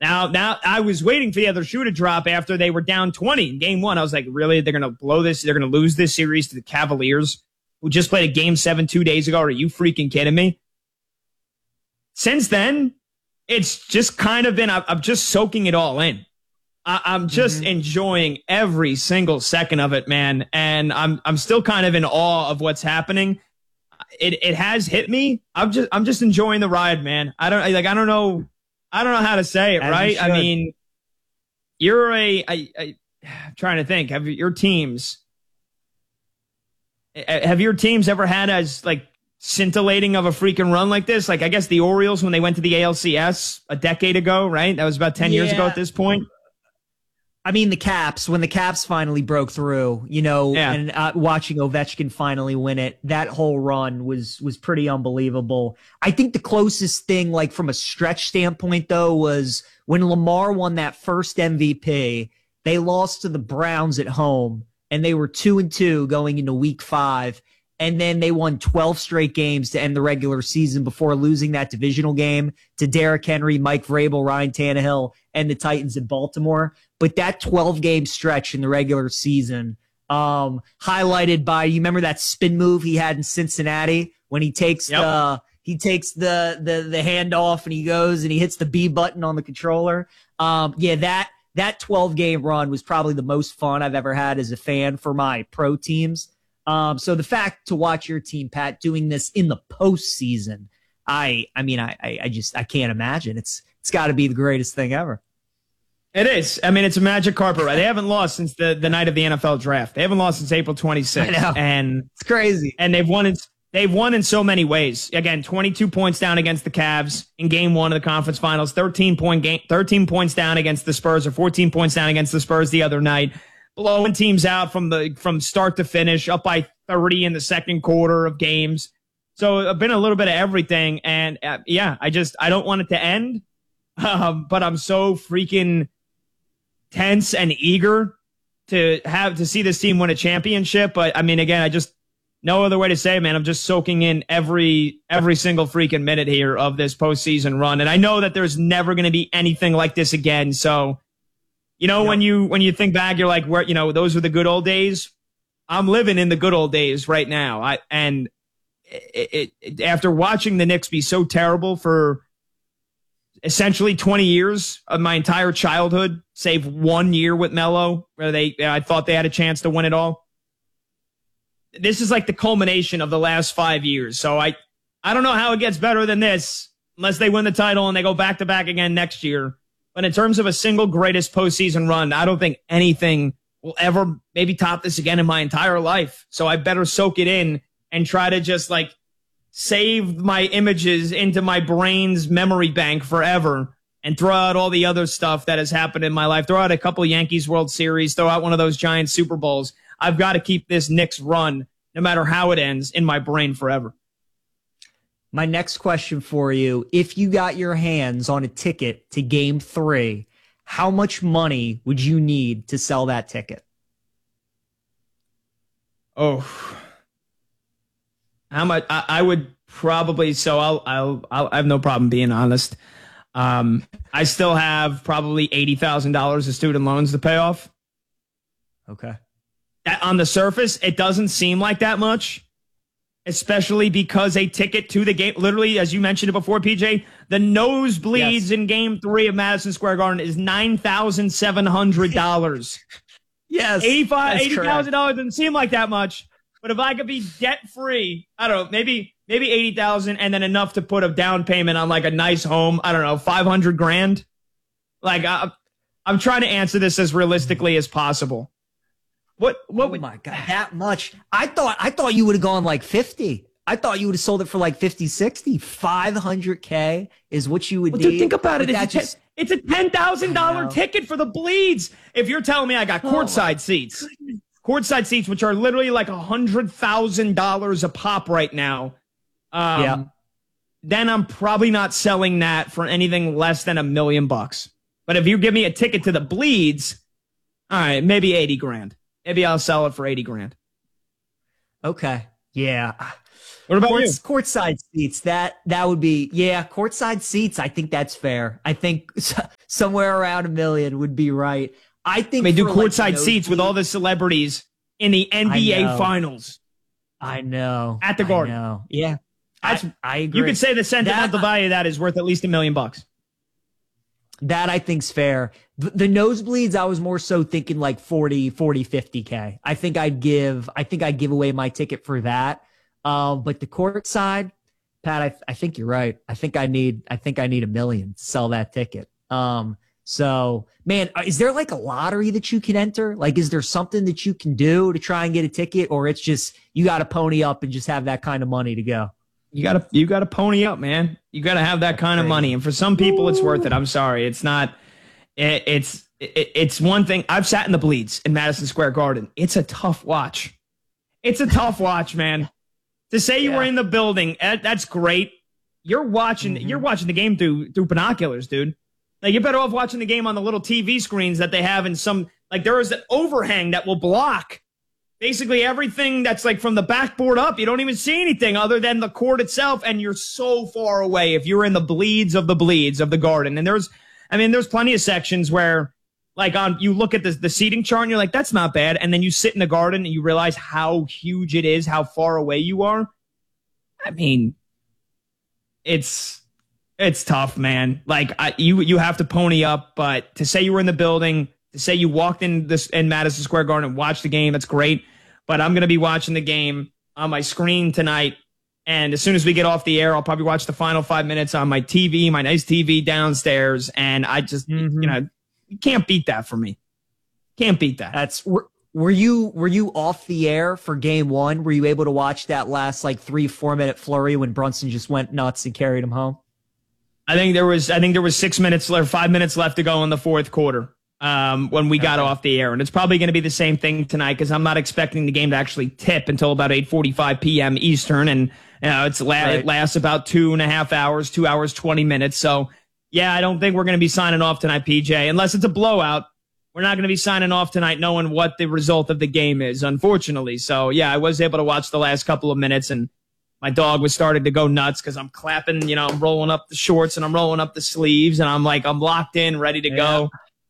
Now I was waiting for the other shoe to drop after they were down 20 in game one. I was like, really? They're going to blow this? They're going to lose this series to the Cavaliers, who just played a game 7 2 days ago? Are you freaking kidding me? Since then, it's just kind of been, I'm just soaking it all in. I'm just enjoying every single second of it, man. And I'm still kind of in awe of what's happening. It has hit me. I'm just enjoying the ride, man. I don't know how to say it, right? I mean, you're I'm trying to think. Have your teams ever had as like scintillating of a freaking run like this? Like, I guess the Orioles when they went to the ALCS a decade ago, right? That was about 10 years ago at this point. I mean, the Caps, when the Caps finally broke through, and watching Ovechkin finally win it, that whole run was pretty unbelievable. I think the closest thing, like from a stretch standpoint, though, was when Lamar won that first MVP. They lost to the Browns at home, and they were 2-2 going into Week 5. And then they won 12 straight games to end the regular season before losing that divisional game to Derrick Henry, Mike Vrabel, Ryan Tannehill, and the Titans in Baltimore. But that 12-game stretch in the regular season, highlighted by, you remember that spin move he had in Cincinnati when he takes the handoff and he goes and he hits the B button on the controller. That 12-game run was probably the most fun I've ever had as a fan for my pro teams. So the fact to watch your team, Pat, doing this in the postseason, I can't imagine. It's got to be the greatest thing ever. It is. I mean, it's a magic carpet ride. They haven't lost since the night of the NFL draft. They haven't lost since April 26th. I know. And it's crazy. And they've won in so many ways. Again, 22 points down against the Cavs in game 1 of the conference finals, 13 points down against the Spurs, or 14 points down against the Spurs the other night. Blowing teams out from start to finish, up by 30 in the second quarter of games. So I've been a little bit of everything. And I don't want it to end. But I'm so freaking tense and eager to see this team win a championship. But I mean, again, no other way to say it, man. I'm just soaking in every single freaking minute here of this postseason run. And I know that there's never going to be anything like this again. So, when you think back, you're like, where, those were the good old days. I'm living in the good old days right now. After watching the Knicks be so terrible for essentially 20 years of my entire childhood, save 1 year with Melo, where I thought they had a chance to win it all. This is like the culmination of the last 5 years. So I don't know how it gets better than this unless they win the title and they go back to back again next year. But in terms of a single greatest postseason run, I don't think anything will ever maybe top this again in my entire life. So I better soak it in and try to just like save my images into my brain's memory bank forever and throw out all the other stuff that has happened in my life. Throw out a couple of Yankees World Series, throw out one of those giant Super Bowls. I've got to keep this Knicks run, no matter how it ends, in my brain forever. My next question for you, if you got your hands on a ticket to Game 3, how much money would you need to sell that ticket? Oh, how much? I would probably, so I have no problem being honest. I still have probably $80,000 of student loans to pay off. Okay. On the surface, it doesn't seem like that much. Especially because a ticket to the game, literally, as you mentioned it before, PJ, the nosebleeds in Game 3 of Madison Square Garden is $9,700. Yes, $80,000 doesn't seem like that much, but if I could be debt free, I don't know, maybe 80,000, and then enough to put a down payment on like a nice home. I don't know, 500 grand. Like I'm trying to answer this as realistically as possible. What oh my God, that much? I thought you would have gone like 50. I thought you would have sold it for like 50, 60. $500K is what you would need. Dude, think about it. It's a $10,000 ticket for the bleeds. If you're telling me I got courtside seats, which are literally like $100,000 a pop right now, then I'm probably not selling that for anything less than $1 million. But if you give me a ticket to the bleeds, all right, maybe 80 grand. Maybe I'll sell it for 80 grand. Okay. Yeah. What about you? Courtside seats. That would be, courtside seats. I think that's fair. I think somewhere around $1 million would be right. I think they do courtside seats with all the celebrities in the NBA Finals. I know. At the Garden. I know. Yeah. I agree. You could say the sentimental value of that is worth at least $1 million. That I think's fair. The nosebleeds, I was more so thinking like 40, 50K. I think I'd give away my ticket for that. But the court side, Pat, I think you're right. I think I need $1 million to sell that ticket. So man, is there like a lottery that you can enter? Like, is there something that you can do to try and get a ticket, or it's just, you got to pony up and just have that kind of money to go? You gotta pony up, man. You gotta have that kind of money. And for some people, it's worth it. I'm sorry. It's not, it's one thing. I've sat in the bleeds in Madison Square Garden. It's a tough watch. It's a tough watch, man. To say you were in the building, that's great. You're watching the game through binoculars, dude. Like, you're better off watching the game on the little TV screens that they have in some, like, there is an overhang that will block basically everything that's like from the backboard up. You don't even see anything other than the court itself, and you're so far away if you're in the bleeds of the Garden. And there's plenty of sections where, like, you look at the seating chart and you're like, that's not bad. And then you sit in the Garden and you realize how huge it is, how far away you are. I mean, it's tough, man. Like, you have to pony up, but to say you were in the building, to say you walked in Madison Square Garden and watched the game, that's great. But I'm going to be watching the game on my screen tonight. And as soon as we get off the air, I'll probably watch the final 5 minutes on my TV, my nice TV downstairs. And I just, you can't beat that for me. Can't beat that. Were you off the air for game one? Were you able to watch that last like 3-4 minute flurry when Brunson just went nuts and carried him home? I think there was 6 minutes or 5 minutes left to go in the fourth quarter when we got off the air. And it's probably going to be the same thing tonight because I'm not expecting the game to actually tip until about 8:45 p.m. Eastern. And it lasts about 2.5 hours, 2 hours, 20 minutes. So, yeah, I don't think we're going to be signing off tonight, PJ, unless it's a blowout. We're not going to be signing off tonight knowing what the result of the game is, unfortunately. So, yeah, I was able to watch the last couple of minutes, and my dog was starting to go nuts because I'm clapping, I'm rolling up the shorts and I'm rolling up the sleeves, and I'm locked in, ready to go.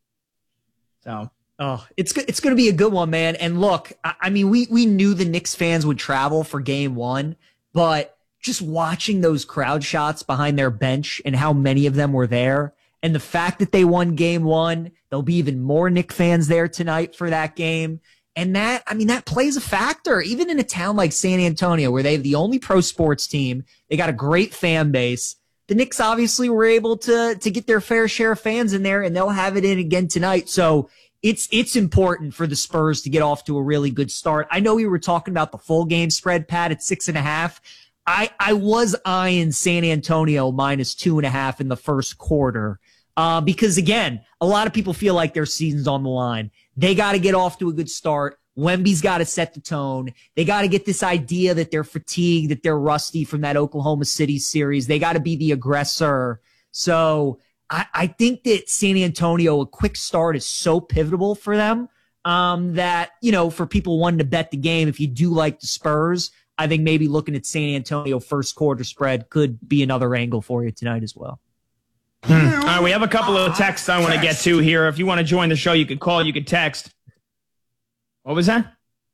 So, it's going to be a good one, man. And look, I mean, we knew the Knicks fans would travel for game one, but just watching those crowd shots behind their bench and how many of them were there, and the fact that they won game one, there'll be even more Knicks fans there tonight for that game. And that plays a factor, even in a town like San Antonio, where they have the only pro sports team. They got a great fan base. The Knicks obviously were able to get their fair share of fans in there, and they'll have it in again tonight. So it's important for the Spurs to get off to a really good start. I know we were talking about the full game spread, Pat, at 6.5. I was eyeing San Antonio minus 2.5 in the first quarter. Because again, a lot of people feel like their season's on the line. They got to get off to a good start. Wemby's got to set the tone. They got to get this idea that they're fatigued, that they're rusty from that Oklahoma City series. They got to be the aggressor. So I think that San Antonio, a quick start is so pivotal for them, that, for people wanting to bet the game, if you do like the Spurs, I think maybe looking at San Antonio first quarter spread could be another angle for you tonight as well. All right, we have a couple of texts I want to get to here. If you want to join the show, you could call, you could text. What was that?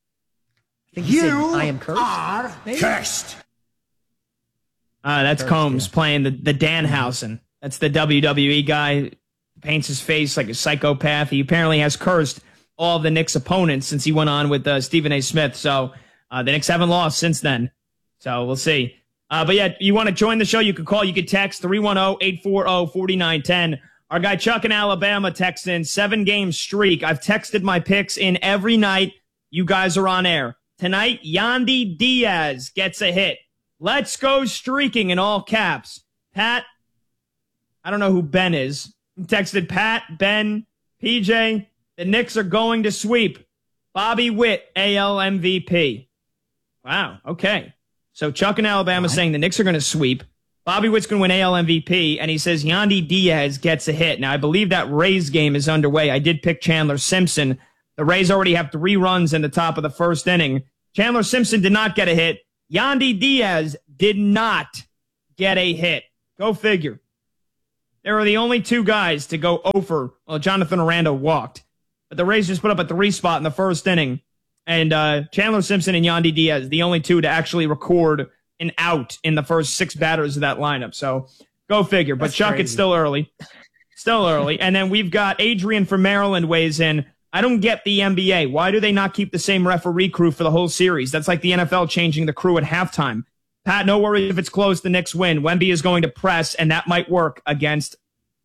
I think you said, I am cursed. Are cursed. That's Combs playing the Danhausen. That's the WWE guy. Paints his face like a psychopath. He apparently has cursed all of the Knicks opponents since he went on with Stephen A. Smith. So the Knicks haven't lost since then. So we'll see. But yeah, you want to join the show, you can call, you can text 310-840-4910. Our guy Chuck in Alabama texts in 7-game streak. I've texted my picks in every night. You guys are on air. Tonight, Yandy Diaz gets a hit. Let's go streaking in all caps. Pat, I don't know who Ben is. Texted Pat, Ben, PJ, the Knicks are going to sweep. Bobby Witt, AL MVP. Wow, okay. So Chuck in Alabama saying the Knicks are going to sweep. Bobby Witt's going to win AL MVP, and he says Yandy Diaz gets a hit. Now, I believe that Rays game is underway. I did pick Chandler Simpson. The Rays already have 3 runs in the top of the first inning. Chandler Simpson did not get a hit. Yandy Diaz did not get a hit. Go figure. They were the only two guys to go over. Well, Jonathan Aranda walked. But the Rays just put up a 3 spot in the first inning. And Chandler Simpson and Yandy Diaz, the only two to actually record an out in the first 6 batters of that lineup. So go figure. But Chuck, crazy. It's still early. Still early. And then we've got Adrian from Maryland weighs in. I don't get the NBA. Why do they not keep the same referee crew for the whole series? That's like the NFL changing the crew at halftime. Pat, no worries if it's close, the Knicks win. Wemby is going to press, and that might work against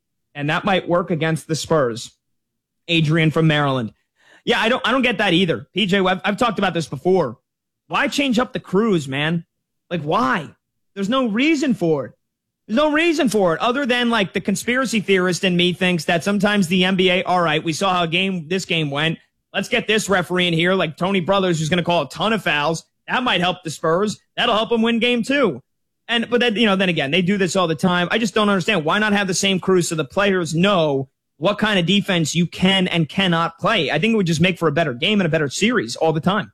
the Spurs. Adrian from Maryland. Yeah, I don't get that either. PJ, I've talked about this before. Why change up the crews, man? Like, why? There's no reason for it. There's no reason for it other than like the conspiracy theorist in me thinks that sometimes the NBA, all right, we saw how this game went. Let's get this referee in here like Tony Brothers who's going to call a ton of fouls. That might help the Spurs. That'll help them win game 2. But then, then again, they do this all the time. I just don't understand. Why not have the same crew so the players know what kind of defense you can and cannot play? I think it would just make for a better game and a better series all the time.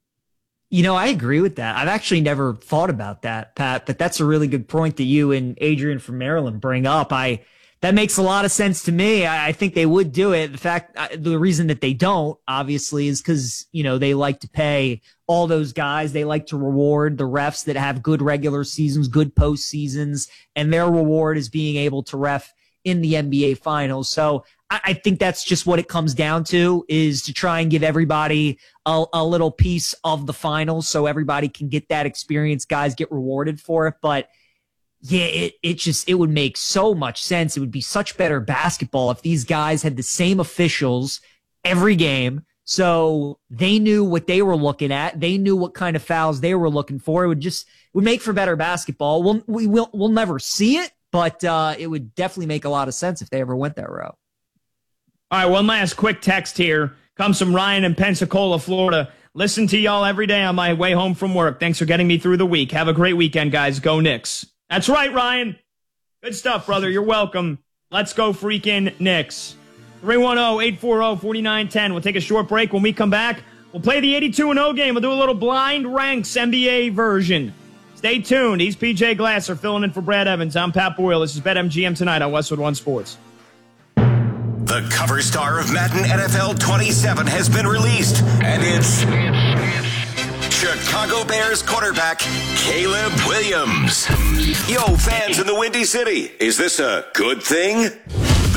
I agree with that. I've actually never thought about that, Pat, but that's a really good point that you and Adrian from Maryland bring up. That makes a lot of sense to me. I think they would do it. The reason that they don't, obviously, is because, they like to pay all those guys. They like to reward the refs that have good regular seasons, good postseasons, and their reward is being able to ref in the NBA Finals. So I think that's just what it comes down to, is to try and give everybody a little piece of the finals so everybody can get that experience. Guys get rewarded for it. But yeah, it would make so much sense. It would be such better basketball if these guys had the same officials every game. So they knew what they were looking at. They knew what kind of fouls they were looking for. It would make for better basketball. We'll never see it, but it would definitely make a lot of sense if they ever went that route. All right, one last quick text here. Comes from Ryan in Pensacola, Florida. Listen to y'all every day on my way home from work. Thanks for getting me through the week. Have a great weekend, guys. Go Knicks. That's right, Ryan. Good stuff, brother. You're welcome. Let's go freaking Knicks. 310-840-4910. We'll take a short break. When we come back, we'll play the 82-0 game. We'll do a little blind ranks NBA version. Stay tuned. He's PJ Glasser filling in for Brad Evans. I'm Pat Boyle. This is BetMGM tonight on Westwood One Sports. The cover star of Madden NFL 27 has been released, and it's Chicago Bears quarterback Caleb Williams. Yo, fans in the Windy City, is this a good thing?